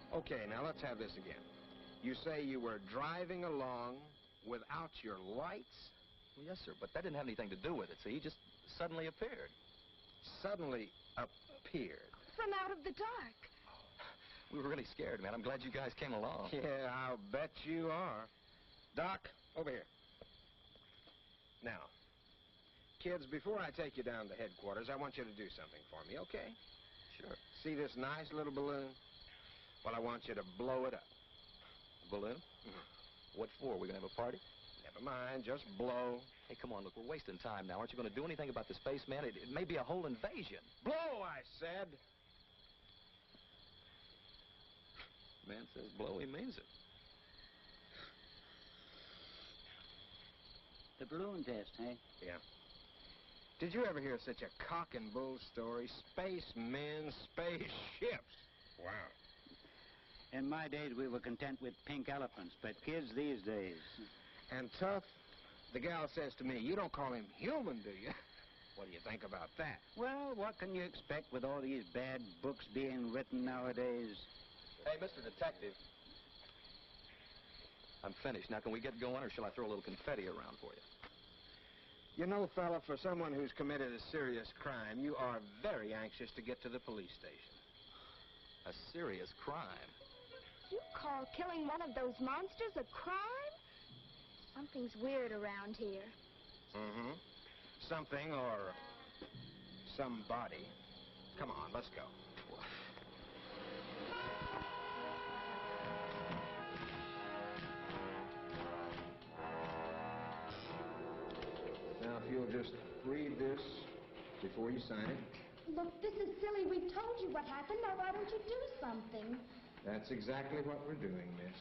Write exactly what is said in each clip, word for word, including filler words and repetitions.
Okay, now let's have this again. You say you were driving along without your lights? Well, yes, sir, but that didn't have anything to do with it. See, he just suddenly appeared. Suddenly appeared? From out of the dark. We were really scared, man. I'm glad you guys came along. Yeah, I'll bet you are. Doc, over here. Now, kids, before I take you down to headquarters, I want you to do something for me, okay? Sure. See this nice little balloon? Well, I want you to blow it up. A balloon? Mm-hmm. What for? We're going to have a party? Never mind, just blow. Hey, come on, look, we're wasting time now. Aren't you going to do anything about the spaceman? It, it may be a whole invasion. Blow, I said. Man says blow, he means it. The balloon test, eh? Yeah. Did you ever hear such a cock and bull story? Spacemen, spaceships. Wow. In my days, we were content with pink elephants, but kids these days... And Tough, the gal says to me, you don't call him human, do you? What do you think about that? Well, what can you expect with all these bad books being written nowadays? Hey, Mister Detective. I'm finished. Now, can we get going, or shall I throw a little confetti around for you? You know, fella, for someone who's committed a serious crime, you are very anxious to get to the police station. A serious crime? You call killing one of those monsters a crime? Something's weird around here. Mm-hmm. Something or somebody. Come on, let's go. Now, if you'll just read this before you sign it. Look, this is silly. We've told you what happened. Now, why don't you do something? That's exactly what we're doing, miss.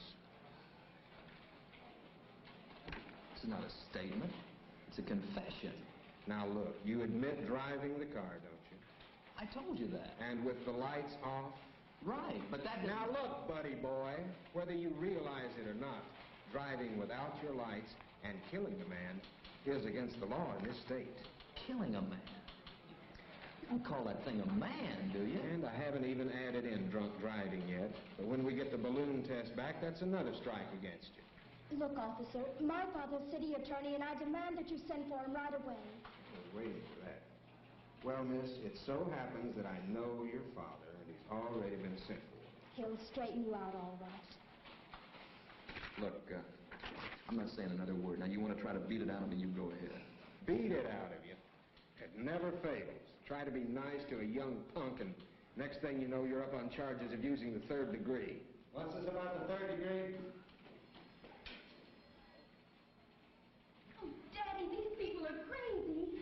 This is not a statement. It's a confession. Now, look, you admit driving the car, don't you? I told you that. And with the lights off? Right, but that didn't... Now, look, buddy boy, whether you realize it or not, driving without your lights and killing a man is against the law in this state. Killing a man? You don't call that thing a man, do you? And I haven't even added in drunk driving yet. But when we get the balloon test back, that's another strike against you. Look, officer, my father's city attorney, and I demand that you send for him right away. I was waiting for that. Well, miss, it so happens that I know your father, and he's already been sent for. He'll straighten you out all right. Look, uh, I'm not saying another word. Now, you want to try to beat it out of me, you go ahead. Beat it out of you? It never fails. Try to be nice to a young punk, and next thing you know, you're up on charges of using the third degree. What's this about the third degree? Oh, Daddy, these people are crazy.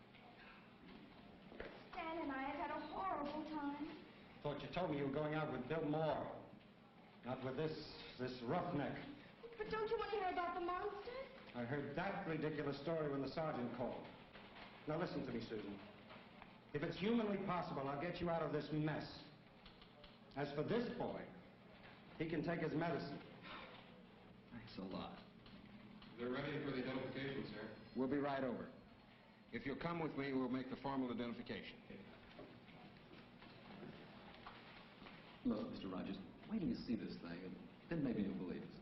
Stan and I have had a horrible time. Thought you told me you were going out with Bill Moore. Not with this, this roughneck. But don't you want to hear about the monster? I heard that ridiculous story when the sergeant called. Now listen to me, Susan. If it's humanly possible, I'll get you out of this mess. As for this boy, he can take his medicine. Thanks a lot. They're ready for the identification, sir. We'll be right over. If you'll come with me, we'll make the formal identification. Look, Mister Rogers, wait till you see this thing, and then maybe you'll believe us.